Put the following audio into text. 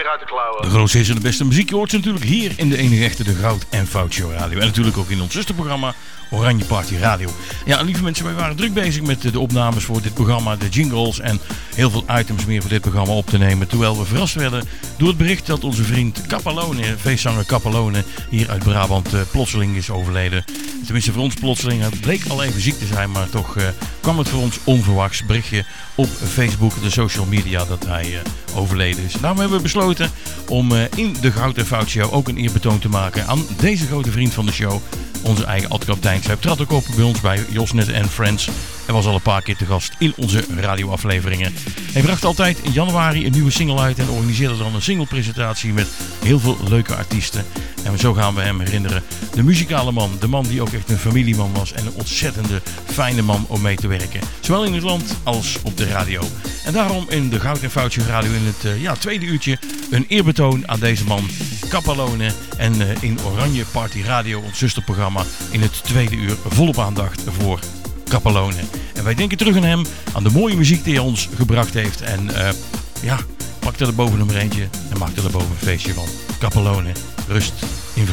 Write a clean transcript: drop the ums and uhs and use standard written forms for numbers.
weer uit de klauwen. De grootste is en de beste muziek. Je hoort ze natuurlijk hier in de enige echte De Goud en Fout Show Radio. En natuurlijk ook in ons zusterprogramma Oranje Party Radio. Ja, lieve mensen, wij waren druk bezig met de opnames voor dit programma, de jingles en heel veel items meer voor dit programma op te nemen. Terwijl we verrast werden door het bericht dat onze vriend Capalone, feestzanger Capalone, hier uit Brabant plotseling is overleden. Tenminste voor ons plotseling. Het bleek al even ziek te zijn, maar toch kwam het voor ons onverwachts. Berichtje op Facebook, de social media, dat hij overleden is. Daarom hebben we besloten om in de Goud en Fout Show ook een eerbetoon te maken aan deze grote vriend van de show. Onze eigen Ad Kaptein. Hij trad ook op bij ons bij Josnet en Friends. En was al een paar keer te gast in onze radioafleveringen. Hij bracht altijd in januari een nieuwe single uit en organiseerde dan een singlepresentatie met heel veel leuke artiesten. En zo gaan we hem herinneren. De muzikale man, de man die ook echt een familieman was en een ontzettende fijne man om mee te werken. Zowel in het land als op de radio. En daarom in de Goud en Fout Show Radio in het tweede uurtje een eerbetoon aan deze man, Capalone. En in Oranje Party Radio, ons zusterprogramma, in het tweede uur volop aandacht voor Capalone. En wij denken terug aan hem, aan de mooie muziek die hij ons gebracht heeft. En pak er boven nummer eentje en maak er boven een feestje van. Capalone, rust in vrede.